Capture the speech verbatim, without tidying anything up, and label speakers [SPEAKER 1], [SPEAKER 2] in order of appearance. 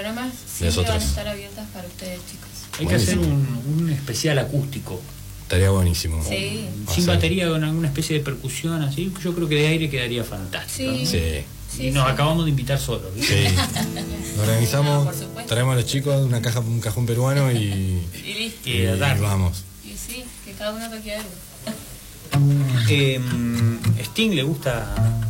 [SPEAKER 1] programas siempre van a estar abiertas para ustedes, chicos.
[SPEAKER 2] Hay que hacer un, un especial acústico.
[SPEAKER 3] Estaría buenísimo.
[SPEAKER 1] Sí.
[SPEAKER 2] Sin batería, con alguna especie de percusión así. Yo creo que de aire quedaría fantástico.
[SPEAKER 1] Sí.
[SPEAKER 2] ¿no?
[SPEAKER 3] Sí.
[SPEAKER 2] Y
[SPEAKER 1] Sí,
[SPEAKER 2] nos
[SPEAKER 1] sí.
[SPEAKER 2] acabamos de invitar solos. ¿Viste?
[SPEAKER 3] Sí. Nos organizamos,
[SPEAKER 1] No, por supuesto.
[SPEAKER 3] traemos a los chicos una caja, un cajón peruano y,
[SPEAKER 1] Y listo.
[SPEAKER 2] Y
[SPEAKER 3] y
[SPEAKER 2] a darle.
[SPEAKER 3] vamos.
[SPEAKER 1] Y sí, que cada uno toque algo.
[SPEAKER 2] Eh, Sting le gusta